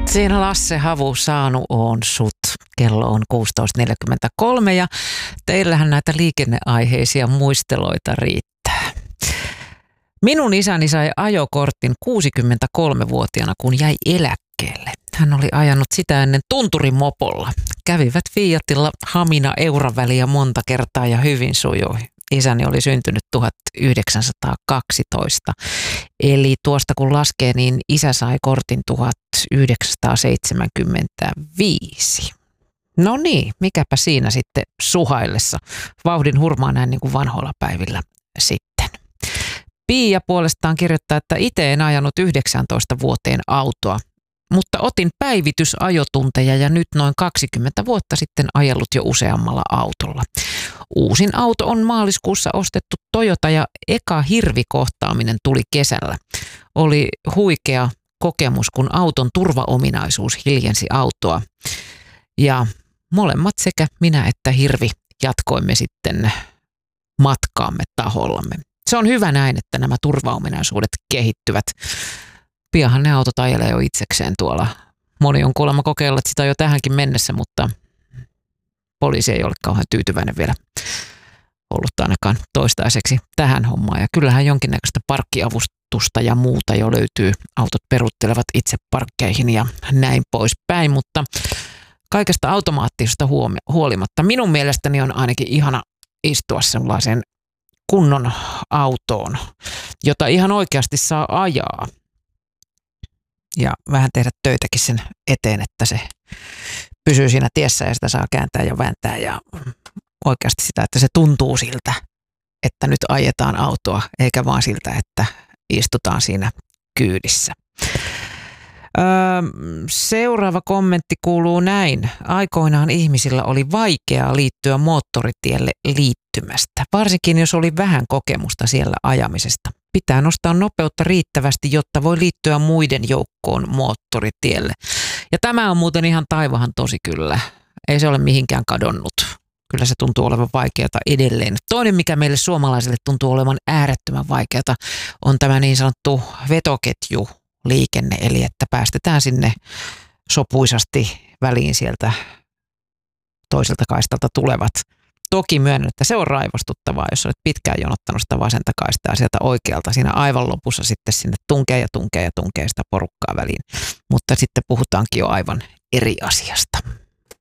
Siinä Lasse Havu saanu on sut. Kello on 16.43 ja teillähän näitä liikenneaiheisia muisteloita riittää. Minun isäni sai ajokortin 63-vuotiaana, kun jäi eläkkeelle. Hän oli ajanut sitä ennen tunturimopolla. Kävivät Fiatilla Hamina-Euraväliä monta kertaa ja hyvin sujui. Isäni oli syntynyt 1912, eli tuosta kun laskee, niin isä sai kortin 1975. No niin, mikäpä siinä sitten suhaillessa. Vauhdin hurmaa näin niin kuin vanhoilla päivillä sitten. Pia puolestaan kirjoittaa, että itse en ajanut 19 vuoteen autoa, mutta otin päivitysajotunteja ja nyt noin 20 vuotta sitten ajellut jo useammalla autolla. Uusin auto on maaliskuussa ostettu Toyota ja eka hirvikohtaaminen tuli kesällä. Oli huikea kokemus, kun auton turvaominaisuus hiljensi autoa. Ja molemmat sekä minä että hirvi jatkoimme sitten matkaamme tahollamme. Se on hyvä näin, että nämä turvaominaisuudet kehittyvät. Pianhan ne autot ajelee jo itsekseen tuolla. Moni on kuulemma kokeillut sitä jo tähänkin mennessä, mutta poliisi ei ole kauhean tyytyväinen vielä ollut ainakaan toistaiseksi tähän hommaan. Ja kyllähän jonkinnäköistä parkkiavustusta ja muuta jo löytyy. Autot peruuttelevat itse parkkeihin ja näin poispäin, mutta kaikesta automaattisesta huolimatta minun mielestäni on ainakin ihana istua sellaiseen kunnon autoon, jota ihan oikeasti saa ajaa. Ja vähän tehdä töitäkin sen eteen, että se pysyy siinä tiessä ja sitä saa kääntää ja vääntää ja oikeasti sitä, että se tuntuu siltä, että nyt ajetaan autoa, eikä vaan siltä, että istutaan siinä kyydissä. Seuraava kommentti kuuluu näin. Aikoinaan ihmisillä oli vaikeaa liittyä moottoritielle liittymästä, varsinkin jos oli vähän kokemusta siellä ajamisesta. Pitää nostaa nopeutta riittävästi, jotta voi liittyä muiden joukkoon moottoritielle. Ja tämä on muuten ihan taivahan tosi kyllä. Ei se ole mihinkään kadonnut. Kyllä se tuntuu olevan vaikeata edelleen. Toinen, mikä meille suomalaisille tuntuu olevan äärettömän vaikeata, on tämä niin sanottu vetoketjuliikenne. Eli että päästetään sinne sopuisasti väliin sieltä toiselta kaistalta tulevat. Toki myönnän, että se on raivostuttavaa, jos olet pitkään jonottanut sitä vasenta kaistaa sieltä oikealta. Siinä aivan lopussa sitten sinne tunkee ja tunkee ja tunkee sitä porukkaa väliin. Mutta sitten puhutaankin jo aivan eri asiasta.